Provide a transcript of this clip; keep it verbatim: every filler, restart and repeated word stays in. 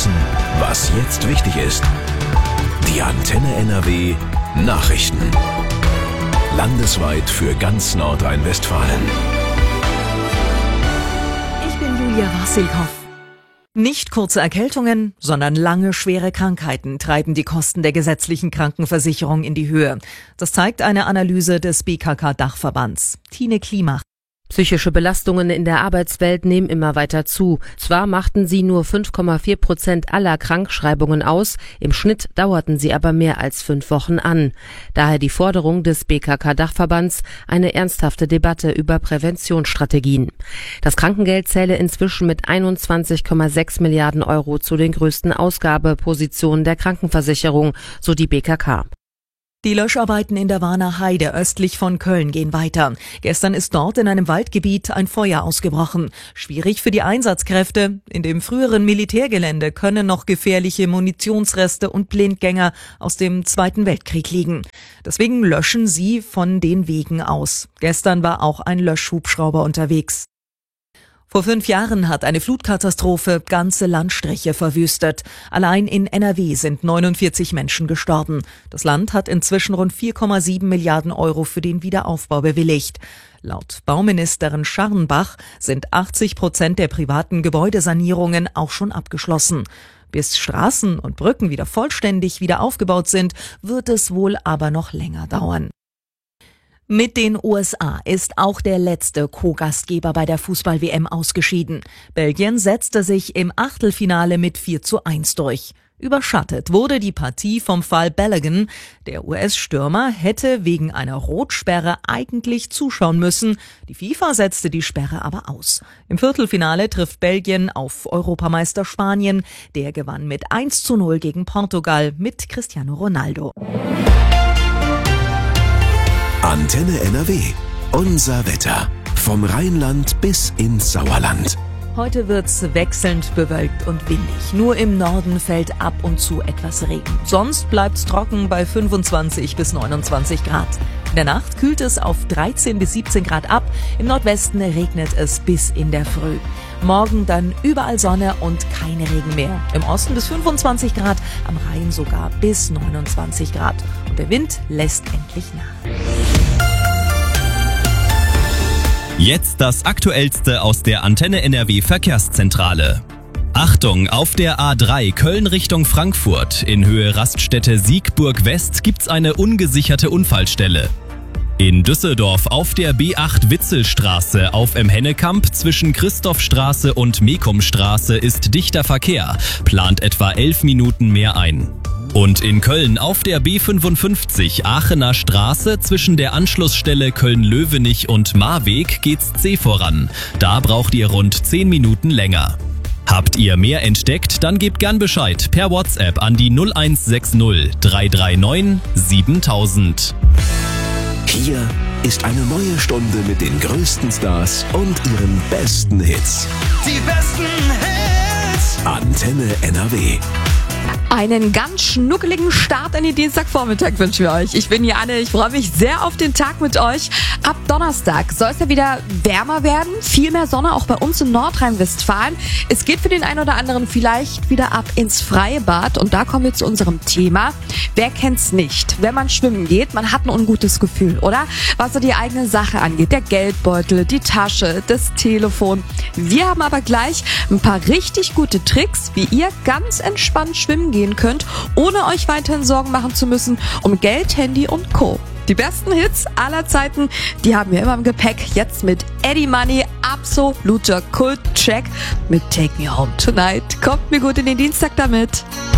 wissen, was jetzt wichtig ist. Die Antenne N R W Nachrichten. Landesweit für ganz Nordrhein-Westfalen. Ich bin Julia Wassilkow. Nicht kurze Erkältungen, sondern lange, schwere Krankheiten treiben die Kosten der gesetzlichen Krankenversicherung in die Höhe. Das zeigt eine Analyse des B K K-Dachverbands. Tine Klimach. Psychische Belastungen in der Arbeitswelt nehmen immer weiter zu. Zwar machten sie nur fünf Komma vier Prozent aller Krankschreibungen aus, im Schnitt dauerten sie aber mehr als fünf Wochen an. Daher die Forderung des B K K-Dachverbands, eine ernsthafte Debatte über Präventionsstrategien. Das Krankengeld zähle inzwischen mit einundzwanzig Komma sechs Milliarden Euro zu den größten Ausgabepositionen der Krankenversicherung, so die B K K. Die Löscharbeiten in der Warner Heide östlich von Köln gehen weiter. Gestern ist dort in einem Waldgebiet ein Feuer ausgebrochen. Schwierig für die Einsatzkräfte. In dem früheren Militärgelände können noch gefährliche Munitionsreste und Blindgänger aus dem Zweiten Weltkrieg liegen. Deswegen löschen sie von den Wegen aus. Gestern war auch ein Löschhubschrauber unterwegs. Vor fünf Jahren hat eine Flutkatastrophe ganze Landstriche verwüstet. Allein in N R W sind neunundvierzig Menschen gestorben. Das Land hat inzwischen rund vier Komma sieben Milliarden Euro für den Wiederaufbau bewilligt. Laut Bauministerin Scharrenbach sind achtzig Prozent der privaten Gebäudesanierungen auch schon abgeschlossen. Bis Straßen und Brücken wieder vollständig wieder aufgebaut sind, wird es wohl aber noch länger dauern. Mit den U S A ist auch der letzte Co-Gastgeber bei der Fußball-W M ausgeschieden. Belgien setzte sich im Achtelfinale mit vier zu eins durch. Überschattet wurde die Partie vom Fall Balogun. Der U S-Stürmer hätte wegen einer Rotsperre eigentlich zuschauen müssen. Die FIFA setzte die Sperre aber aus. Im Viertelfinale trifft Belgien auf Europameister Spanien. Der gewann mit eins zu null gegen Portugal mit Cristiano Ronaldo. Antenne N R W. Unser Wetter. Vom Rheinland bis ins Sauerland. Heute wird's wechselnd bewölkt und windig. Nur im Norden fällt ab und zu etwas Regen. Sonst bleibt's trocken bei fünfundzwanzig bis neunundzwanzig Grad. In der Nacht kühlt es auf dreizehn bis siebzehn Grad ab. Im Nordwesten regnet es bis in der Früh. Morgen dann überall Sonne und kein Regen mehr. Im Osten bis fünfundzwanzig Grad, am Rhein sogar bis neunundzwanzig Grad. Und der Wind lässt endlich nach. Jetzt das Aktuellste aus der Antenne N R W Verkehrszentrale. Achtung, auf der A drei Köln Richtung Frankfurt in Höhe Raststätte Siegburg West gibt's eine ungesicherte Unfallstelle. In Düsseldorf auf der B acht Witzelstraße auf Emhennekamp zwischen Christophstraße und Mekumstraße ist dichter Verkehr, plant etwa elf Minuten mehr ein. Und in Köln auf der B fünfundfünfzig Aachener Straße zwischen der Anschlussstelle Köln-Löwenich und Marweg geht's zäh voran. Da braucht ihr rund zehn Minuten länger. Habt ihr mehr entdeckt, dann gebt gern Bescheid per WhatsApp an die null eins sechs null drei drei neun siebentausend. Hier ist eine neue Stunde mit den größten Stars und ihren besten Hits. Die besten Hits. Antenne N R W. Einen ganz schnuckeligen Start in den Dienstagvormittag wünschen wir euch. Ich bin Janne, ich freue mich sehr auf den Tag mit euch. Ab Donnerstag soll es ja wieder wärmer werden, viel mehr Sonne, auch bei uns in Nordrhein-Westfalen. Es geht für den einen oder anderen vielleicht wieder ab ins Freibad und da kommen wir zu unserem Thema. Wer kennt's nicht? Wenn man schwimmen geht, man hat ein ungutes Gefühl, oder? Was so die eigene Sache angeht, der Geldbeutel, die Tasche, das Telefon. Wir haben aber gleich ein paar richtig gute Tricks, wie ihr ganz entspannt schwimmen gehen könnt, ohne euch weiterhin Sorgen machen zu müssen um Geld, Handy und Co. Die besten Hits aller Zeiten, die haben wir immer im Gepäck. Jetzt mit Eddie Money, absoluter Kult-Track mit Take Me Home Tonight. Kommt mir gut in den Dienstag damit.